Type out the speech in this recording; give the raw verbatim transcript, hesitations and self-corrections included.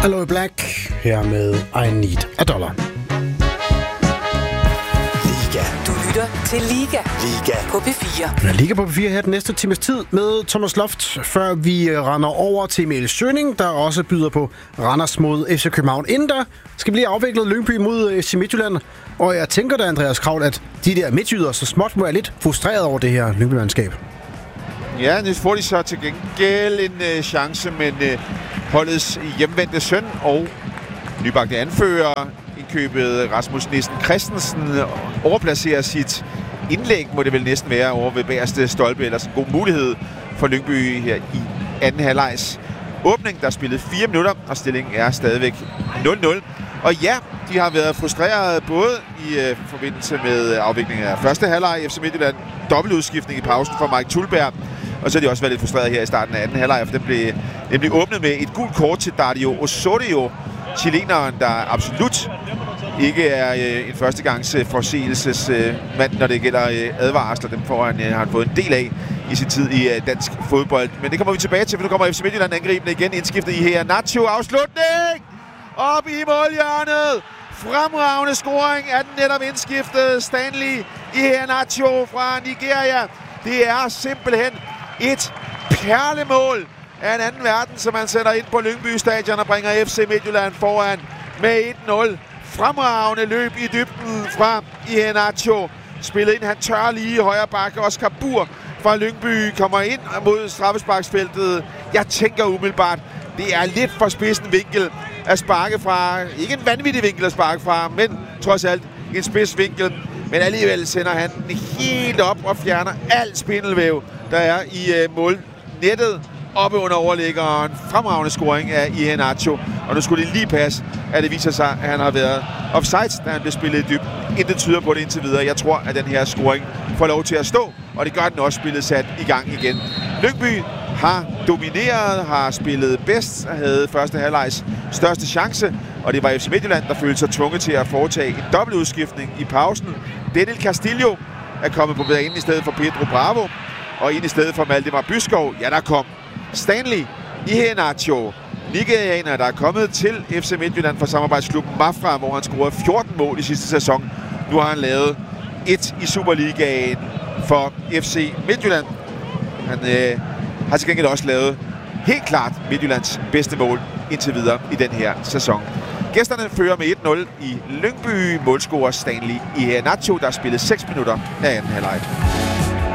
Aloe Black her med I Need a Dollar. Liga. Du lytter til Liga. Liga. På P fire. Ja, Liga på P fire her den næste times tid med Thomas Loft, før vi render over til Emil Schøning, der også byder på Randers mod F C København. Inden der skal vi lige afviklet Lyngby mod F C Midtjylland. Og jeg tænker da, Andreas Kraul, at de der midtjyder så småt må være lidt frustreret over det her Lyngby-mandskab. Ja, nu får de så til gengæld en øh, chance, men øh, holdets hjemvendte søn og nybagte anfører, indkøbet Rasmus Nissen Christensen, overplacerer sit indlæg, må det vel næsten være, over ved bagerste stolpe. Ellers en god mulighed for Lyngby her i anden halvlejs åbning. Der er spillet fire minutter, og stillingen er stadigvæk nul nul. Og ja, de har været frustrerede både i øh, forbindelse med afviklingen af første halvleg i F C Midtjylland, dobbeltudskiftning i pausen for Mike Tulberg, og så har de også været lidt frustrerede her i starten af anden halvleg, for den blev nemlig åbnet med et gult kort til Dario Osorio, chileneren, der absolut ikke er øh, en førstegangs forseelsesmand, øh, når det gælder øh, advarsler. Dem får han, øh, har han fået en del af i sin tid i øh, dansk fodbold. Men det kommer vi tilbage til, for nu kommer F C Midtjylland angribende igen, indskiftet i her. Nacho afslutning! Op i målhjørnet! Fremragende scoring af den netop indskiftede Stanley Iheanacho fra Nigeria. Det er simpelthen et perlemål af en anden verden, som man sætter ind på Lyngby Stadion og bringer F C Midtjylland foran med et nul. Fremragende løb i dybden fra Iheanacho. Spillet ind, han tør lige højre bakke. Oscar Bur fra Lyngby kommer ind mod straffesparksfeltet. Jeg tænker umiddelbart, det er lidt for spidsen vinkel at sparke fra. Ikke en vanvittig vinkel at sparke fra, men trods alt en spids vinkel. Men alligevel sender han den helt op og fjerner alt spindelvæv, der er i uh, målnettet oppe under overliggeren. Fremragende scoring af Iheanacho. Og nu skulle det lige passe, at det viser sig, at han har været offside, da han blev spillet i dybden. Intet tyder på det indtil videre. Jeg tror, at den her scoring får lov til at stå, og det gør den også, spillet sat i gang igen. Lyngby har domineret, har spillet bedst og havde første halvlejs største chance, og det var F C Midtjylland, der følte sig tvunget til at foretage en dobbeltudskiftning i pausen. Daniel Castillo er kommet på banen i stedet for Pedro Bravo, og ind i stedet for Valdemar Byskov. Ja, der kom Stanley Iheanacho, nigerianer, der er kommet til F C Midtjylland fra samarbejdsklubben Mafra, hvor han scorede fjorten mål i sidste sæson. Nu har han lavet et i Superligaen for F C Midtjylland. Han øh, har til gengæld også lavet helt klart Midtjyllands bedste mål indtil videre i den her sæson. Gæsterne fører med et nul i Lyngby. Målscorer Stanley Iheanacho, der har spillet seks minutter af anden halvleg.